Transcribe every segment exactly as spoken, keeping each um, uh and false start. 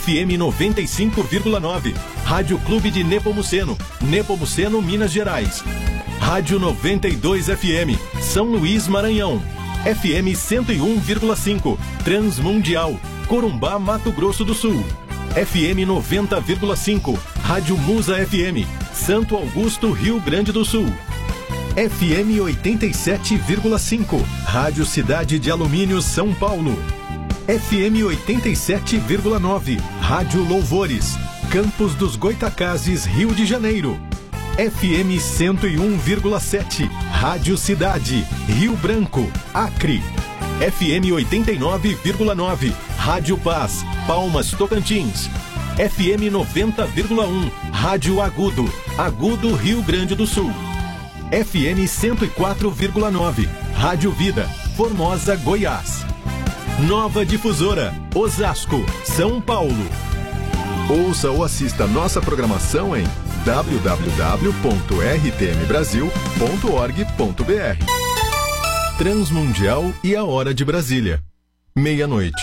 F M noventa e cinco vírgula nove, Rádio Clube de Nepomuceno, Nepomuceno, Minas Gerais. Rádio noventa e dois F M, São Luís, Maranhão. F M cento e um vírgula cinco, Transmundial, Corumbá, Mato Grosso do Sul. F M noventa vírgula cinco, Rádio Musa F M, Santo Augusto, Rio Grande do Sul. F M oitenta e sete vírgula cinco, Rádio Cidade de Alumínio, São Paulo. F M oitenta e sete vírgula nove, Rádio Louvores, Campos dos Goitacazes, Rio de Janeiro. F M cento e um vírgula sete, Rádio Cidade, Rio Branco, Acre. F M oitenta e nove vírgula nove, Rádio Paz, Palmas, Tocantins. F M noventa vírgula um, Rádio Agudo, Agudo, Rio Grande do Sul. F M cento e quatro vírgula nove, Rádio Vida, Formosa, Goiás. Nova Difusora, Osasco, São Paulo. Ouça ou assista nossa programação em w w w ponto r t m brasil ponto org ponto b r. Transmundial e a Hora de Brasília. Meia-noite.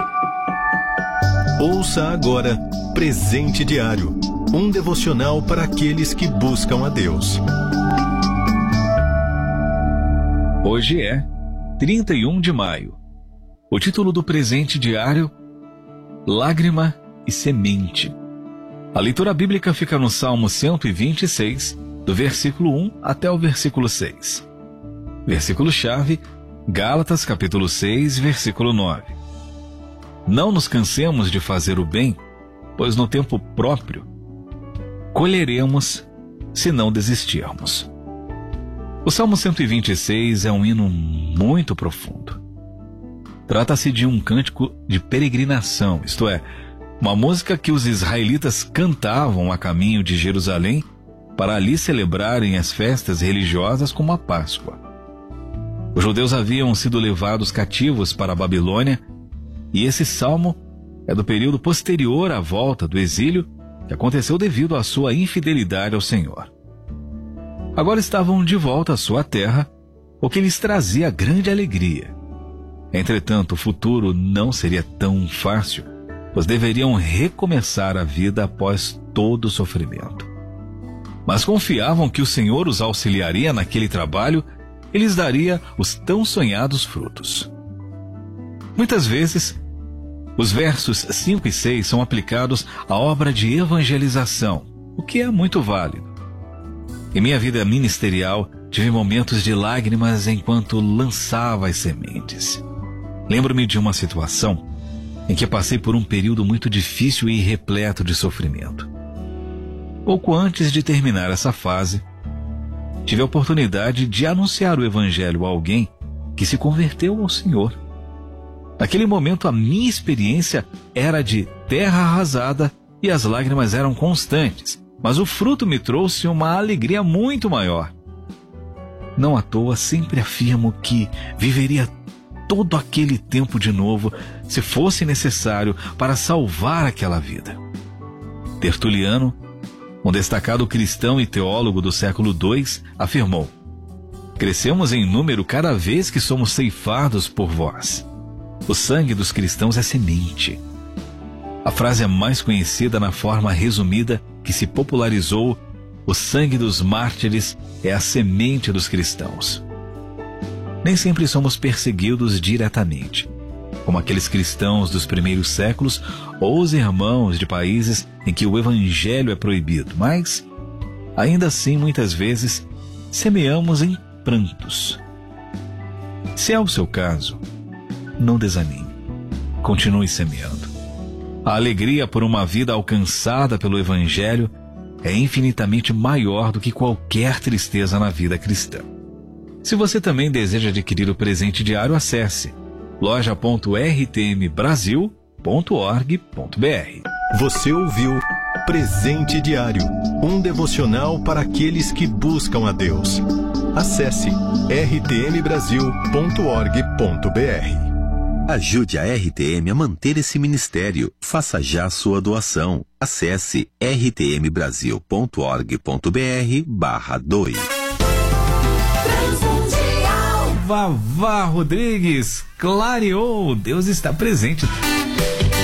Ouça agora Presente Diário, um devocional para aqueles que buscam a Deus. Hoje é trinta e um de maio. O título do Presente Diário: Lágrima e Semente. A leitura bíblica fica no Salmo cento e vinte e seis, do versículo um até o versículo seis. Versículo-chave, Gálatas capítulo seis, versículo nove. Não nos cansemos de fazer o bem, pois no tempo próprio colheremos se não desistirmos. O Salmo cento e vinte e seis é um hino muito profundo. Trata-se de um cântico de peregrinação, isto é, uma música que os israelitas cantavam a caminho de Jerusalém para ali celebrarem as festas religiosas como a Páscoa. Os judeus haviam sido levados cativos para a Babilônia e esse salmo é do período posterior à volta do exílio que aconteceu devido à sua infidelidade ao Senhor. Agora estavam de volta à sua terra, o que lhes trazia grande alegria. Entretanto, o futuro não seria tão fácil, pois deveriam recomeçar a vida após todo o sofrimento. Mas confiavam que o Senhor os auxiliaria naquele trabalho e lhes daria os tão sonhados frutos. Muitas vezes, os versos cinco e seis são aplicados à obra de evangelização, o que é muito válido. Em minha vida ministerial, tive momentos de lágrimas enquanto lançava as sementes. Lembro-me de uma situação em que passei por um período muito difícil e repleto de sofrimento. Pouco antes de terminar essa fase, tive a oportunidade de anunciar o Evangelho a alguém que se converteu ao Senhor. Naquele momento, a minha experiência era de terra arrasada e as lágrimas eram constantes, mas o fruto me trouxe uma alegria muito maior. Não à toa, sempre afirmo que viveria todo aquele tempo de novo, se fosse necessário, para salvar aquela vida. Tertuliano, um destacado cristão e teólogo do século dois, afirmou: crescemos em número cada vez que somos ceifados por vós. O sangue dos cristãos é semente. A frase é mais conhecida na forma resumida que se popularizou: o sangue dos mártires é a semente dos cristãos. Nem sempre somos perseguidos diretamente, como aqueles cristãos dos primeiros séculos ou os irmãos de países em que o evangelho é proibido, mas, ainda assim, muitas vezes, semeamos em prantos. Se é o seu caso, não desanime. Continue semeando. A alegria por uma vida alcançada pelo evangelho é infinitamente maior do que qualquer tristeza na vida cristã. Se você também deseja adquirir o presente diário, acesse loja ponto r t m brasil ponto org ponto b r. Você ouviu Presente Diário, um devocional para aqueles que buscam a Deus. Acesse r t m brasil ponto org ponto b r. Ajude a R T M a manter esse ministério. Faça já sua doação. Acesse r t m brasil ponto org ponto b r barra dois. Vavá Rodrigues clareou, Deus está presente.